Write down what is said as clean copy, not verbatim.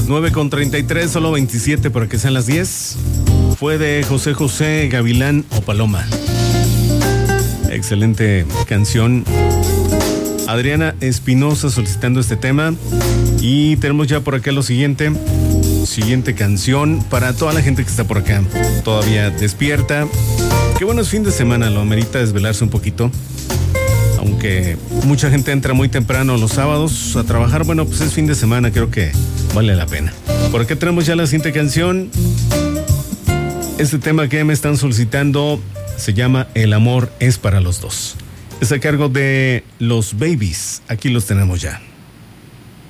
Las 9:33, solo 27 para que sean las 10. Fue de José José, Gavilán o Paloma. Excelente canción. Adriana Espinosa solicitando este tema. Y tenemos ya por acá lo siguiente. Siguiente canción para toda la gente que está por acá todavía despierta. Qué bueno es fin de semana, lo amerita desvelarse un poquito. Aunque mucha gente entra muy temprano los sábados a trabajar, bueno, pues es fin de semana, creo que vale la pena. Por acá tenemos ya la siguiente canción. Este tema que me están solicitando se llama El amor es para los dos. Es a cargo de Los Babies. Aquí los tenemos ya.